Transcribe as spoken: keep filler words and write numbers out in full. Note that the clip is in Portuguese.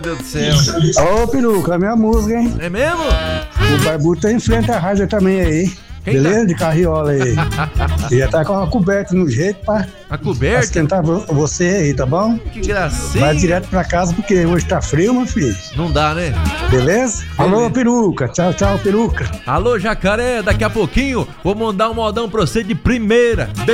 Meu Deus do céu. Ô, peruca, a minha música, hein? É mesmo? O Barbudo tá em frente à rádio também aí. Quem Beleza? tá? De carriola aí. E já tá com a coberta no jeito pra, A pra coberta? esquentar vo- você aí, tá bom? Que gracinha. Vai direto pra casa porque hoje tá frio, meu filho. Não dá, né? Beleza? Alô, peruca. Tchau, tchau, peruca. Alô, Jacaré, daqui a pouquinho vou mandar um modão pra você de primeira.